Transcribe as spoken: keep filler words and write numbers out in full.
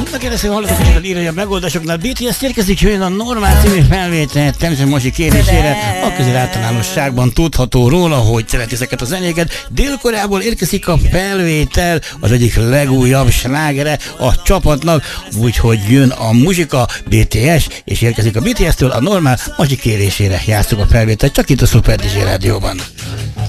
Na kérdezi, hallottak, hogy a írja a megoldásoknál bé té es érkezik, jön a normál című felvétel, természetesen Masi kérésére, a közül általánosságban tudható róla, hogy szeret ezeket a zenéket. Dél-Koreából érkezik a felvétel, az egyik legújabb slágere a csapatnak, úgyhogy jön a muzsika, bé té es, és érkezik a bé té es-től a normál Masi kérésére játsszuk a felvételt, csak itt a Super dé dzsé Rádióban.